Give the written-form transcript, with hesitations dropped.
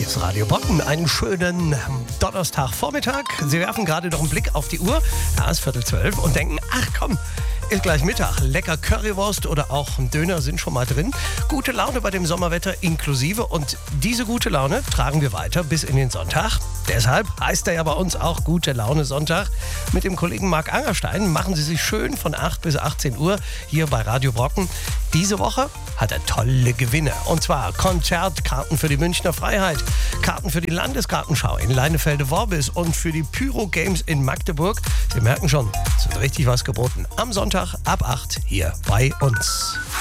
Hier ist Radio Brocken. Einen schönen Donnerstagvormittag. Sie werfen gerade noch einen Blick auf die Uhr. Ja, es ist 11:45 und denken, ach komm, ist gleich Mittag. Lecker Currywurst oder auch ein Döner sind schon mal drin. Gute Laune bei dem Sommerwetter inklusive. Und diese gute Laune tragen wir weiter bis in den Sonntag. Deshalb heißt er ja bei uns auch Gute Laune Sonntag. Mit dem Kollegen Marc Angerstein machen Sie sich schön von 8 bis 18 Uhr hier bei Radio Brocken. Diese Woche hat er tolle Gewinne. Und zwar Konzertkarten für die Münchner Freiheit, Karten für die Landesgartenschau in Leinefelde-Worbis und für die Pyro Games in Magdeburg. Sie merken schon, es wird richtig was geboten. Am Sonntag ab 8 hier bei uns.